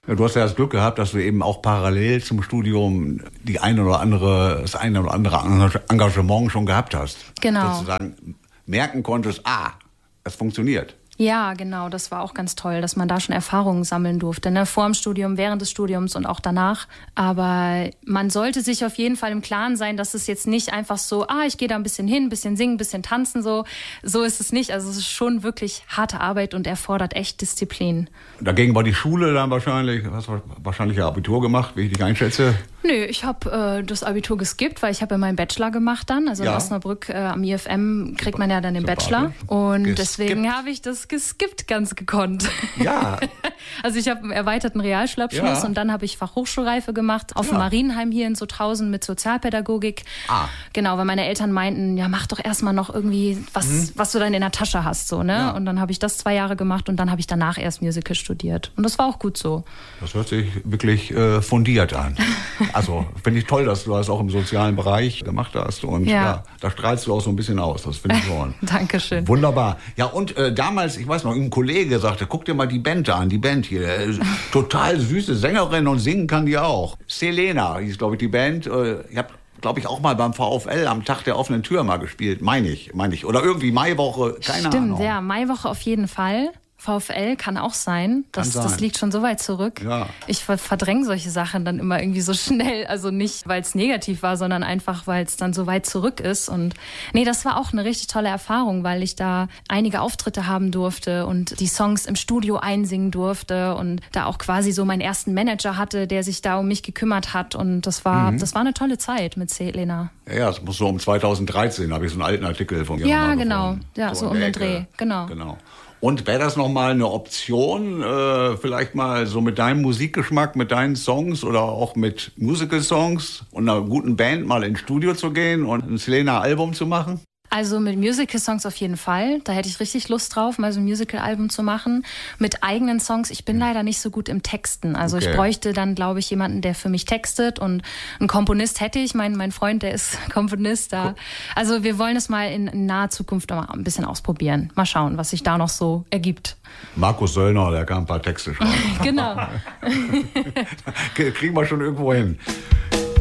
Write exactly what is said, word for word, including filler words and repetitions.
Ja, du hast ja das Glück gehabt, dass du eben auch parallel zum Studium die eine oder andere, das eine oder andere Engagement schon gehabt hast. Genau. Sozusagen merken konntest, ah, es funktioniert. Ja, genau, das war auch ganz toll, dass man da schon Erfahrungen sammeln durfte, ne? Vor dem Studium, während des Studiums und auch danach. Aber man sollte sich auf jeden Fall im Klaren sein, dass es jetzt nicht einfach so, ah, ich gehe da ein bisschen hin, ein bisschen singen, ein bisschen tanzen, so. So ist es nicht. Also es ist schon wirklich harte Arbeit und erfordert echt Disziplin. Dagegen war die Schule dann wahrscheinlich, du hast wahrscheinlich ein Abitur gemacht, wie ich dich einschätze. Nö, ich habe äh, das Abitur geskippt, weil ich habe ja meinen Bachelor gemacht dann. Also ja. in Osnabrück äh, am I F M kriegt man ja dann den Bachelor. Und geskippt. Deswegen habe ich das geskippt ganz gekonnt. Ja. Also ich habe einen erweiterten Realschulabschluss ja. und dann habe ich Fachhochschulreife gemacht auf ja. dem Marienheim hier in Sutthausen mit Sozialpädagogik. Ah. Genau, weil meine Eltern meinten, ja mach doch erstmal noch irgendwie was, mhm. was du dann in der Tasche hast. so ne. Ja. Und dann habe ich das zwei Jahre gemacht und dann habe ich danach erst Musical studiert. Und das war auch gut so. Das hört sich wirklich äh, fundiert an. Also finde ich toll, dass du das auch im sozialen Bereich gemacht hast. Und ja. ja, da strahlst du auch so ein bisschen aus. Das finde ich schon. Dankeschön. Wunderbar. Ja, und äh, damals, ich weiß noch, ein Kollege sagte, guck dir mal die Band da an, die Band hier. Äh, total süße Sängerin und singen kann die auch. Selena hieß, glaube ich, die Band. Äh, ich habe glaube ich, auch mal beim VfL am Tag der offenen Tür mal gespielt. Meine ich, meine ich. Oder irgendwie Maiwoche, keine Stimmt, Ahnung. Stimmt, ja, Maiwoche auf jeden Fall. VfL kann auch sein. Das, sein. das liegt schon so weit zurück. Ja. Ich verdränge solche Sachen dann immer irgendwie so schnell. Also nicht, weil es negativ war, sondern einfach, weil es dann so weit zurück ist. Und nee, das war auch eine richtig tolle Erfahrung, weil ich da einige Auftritte haben durfte und die Songs im Studio einsingen durfte und da auch quasi so meinen ersten Manager hatte, der sich da um mich gekümmert hat. Und das war, mhm. das war eine tolle Zeit mit Selena. Ja, das muss so um zweitausenddreizehn, habe ich so einen alten Artikel von ihr Ja, mal genau. gefunden. Ja, so, so um den Dreh. Genau. genau. Und wäre das nochmal eine Option, äh, vielleicht mal so mit deinem Musikgeschmack, mit deinen Songs oder auch mit Musical-Songs und einer guten Band mal ins Studio zu gehen und ein Selena-Album zu machen? Also mit Musical-Songs auf jeden Fall. Da hätte ich richtig Lust drauf, mal so ein Musical-Album zu machen. Mit eigenen Songs. Ich bin hm. leider nicht so gut im Texten. Also okay. ich bräuchte dann, glaube ich, jemanden, der für mich textet. Und einen Komponist hätte ich. Mein, mein Freund, der ist Komponist da. Cool. Also wir wollen es mal in, in naher Zukunft mal ein bisschen ausprobieren. Mal schauen, was sich da noch so ergibt. Markus Söllner, der kann ein paar Texte schreiben. Genau. Kriegen wir schon irgendwo hin.